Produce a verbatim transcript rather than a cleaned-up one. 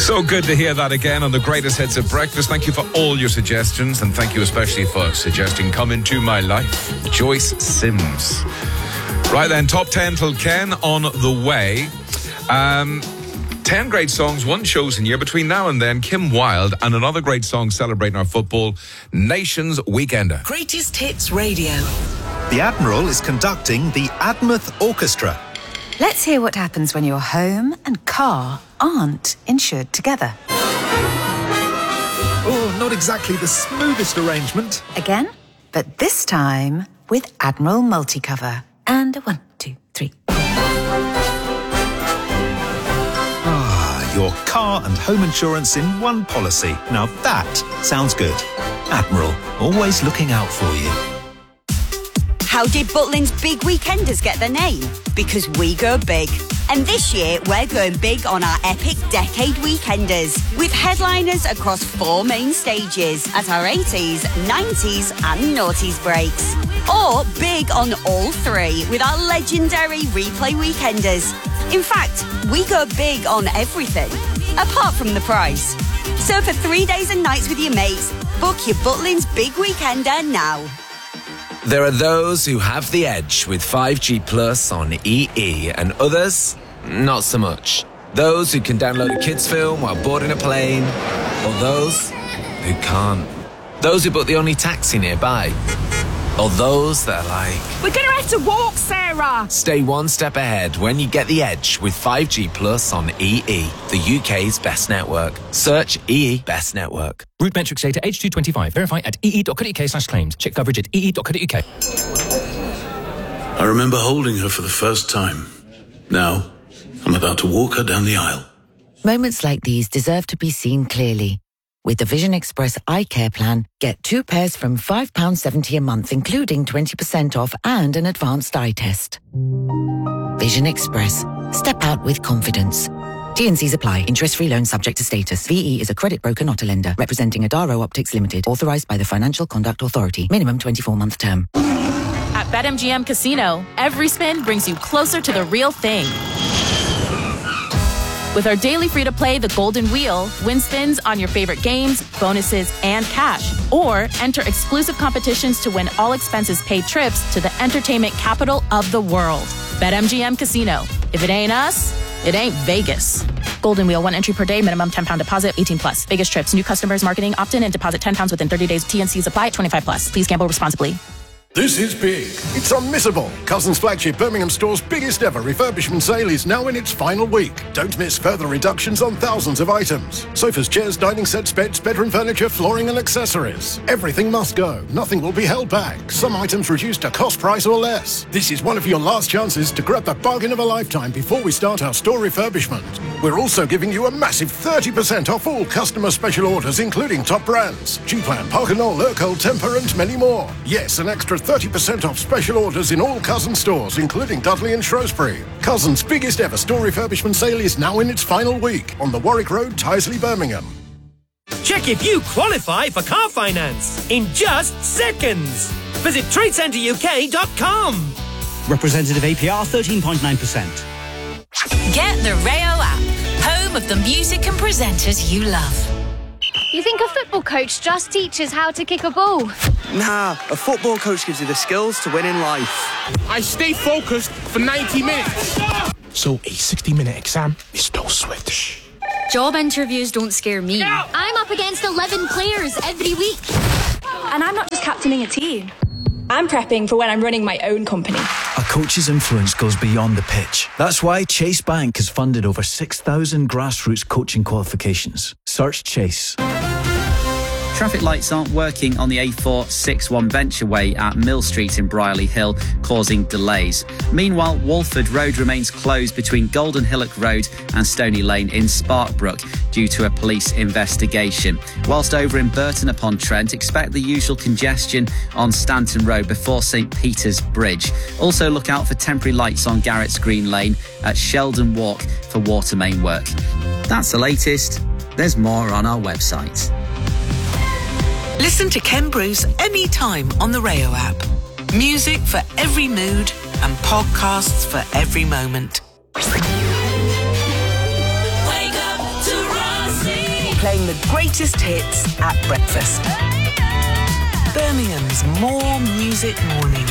So good to hear that again on the greatest hits of breakfast. Thank you for all your suggestions, and thank you especially for suggesting Come Into My Life, Joyce Sims. Right then, top ten till Ken on the way. Um, ten great songs, one chosen year. Between now and then, Kim Wilde and another great song celebrating our football Nations Weekender. Greatest Hits Radio. The Admiral is conducting the Admouth Orchestra. Let's hear what happens when your home and car aren't insured together. Oh, not exactly the smoothest arrangement. Again, but this time with Admiral Multicover. And a one, two, three. Ah, your car and home insurance in one policy. Now that sounds good. Admiral, always looking out for you. How did Butlins Big Weekenders get their name? Because we go big. And this year, we're going big on our epic Decade Weekenders, with headliners across four main stages at our eighties, nineties and noughties breaks. Or big on all three with our legendary Replay Weekenders. In fact, we go big on everything, apart from the price. So for three days and nights with your mates, book your Butlins Big Weekender now. There are those who have the edge with five G Plus on E E, and others, not so much. Those who can download a kids' film while boarding a plane, or those who can't. Those who book the only taxi nearby, or those that are like, we're gonna have to walk, Sarah! Stay one step ahead when you get the edge with five G Plus on E E, the U K's best network. Search E E Best Network. Route metrics data age two twenty-five. Verify at ee.co.uk slash claims. Check coverage at ee.co.uk. I remember holding her for the first time. Now, I'm about to walk her down the aisle. Moments like these deserve to be seen clearly. With the Vision Express Eye Care Plan, get two pairs from five pounds seventy a month, including twenty percent off and an advanced eye test. Vision Express. Step out with confidence. T and C's apply. Interest-free loan subject to status. V E is a credit broker, not a lender. Representing Adaro Optics Limited. Authorised by the Financial Conduct Authority. Minimum twenty-four month term. At BetMGM Casino, every spin brings you closer to the real thing. With our daily free-to-play The Golden Wheel, win spins on your favorite games, bonuses, and cash. Or enter exclusive competitions to win all expenses paid trips to the entertainment capital of the world. BetMGM Casino. If it ain't us, it ain't Vegas. Golden Wheel, one entry per day, minimum ten pounds deposit, eighteen plus. Vegas trips, new customers, marketing, opt-in and deposit ten pounds within thirty days. T and C's apply, twenty-five plus. Please gamble responsibly. This is big. It's unmissable. Cousins flagship Birmingham store's biggest ever refurbishment sale is now in its final week. Don't miss further reductions on thousands of items. Sofas, chairs, dining sets, beds, bedroom furniture, flooring and accessories. Everything must go. Nothing will be held back. Some items reduced to cost price or less. This is one of your last chances to grab the bargain of a lifetime before we start our store refurbishment. We're also giving you a massive thirty percent off all customer special orders, including top brands. G-Plan, Parker Knoll, Urkel, Temper and many more. Yes, an extra thirty percent off special orders in all Cousins stores, including Dudley and Shrewsbury. Cousins' biggest ever store refurbishment sale is now in its final week on the Warwick Road, Tyseley, Birmingham. Check if you qualify for car finance in just seconds. Visit trade centre U K dot com. Representative A P R thirteen point nine percent. Get the Rayo app, home of the music and presenters you love. You think a football coach just teaches how to kick a ball? Nah, a football coach gives you the skills to win in life. I stay focused for ninety minutes. So a sixty-minute exam is no switch. Job interviews don't scare me. No. I'm up against eleven players every week. And I'm not just captaining a team. I'm prepping for when I'm running my own company. A coach's influence goes beyond the pitch. That's why Chase Bank has funded over six thousand grassroots coaching qualifications. Search Chase. Traffic lights aren't working on the A four sixty-one Ventureway at Mill Street in Brierley Hill, causing delays. Meanwhile, Walford Road remains closed between Golden Hillock Road and Stony Lane in Sparkbrook due to a police investigation. Whilst over in Burton-upon-Trent, expect the usual congestion on Stanton Road before St Peter's Bridge. Also look out for temporary lights on Garrett's Green Lane at Sheldon Walk for water main work. That's the latest. There's more on our website. Listen to Ken Bruce anytime on the Rayo app. Music for every mood and podcasts for every moment. Wake up to Ross. playing the greatest hits at breakfast. Birmingham's More Music Morning.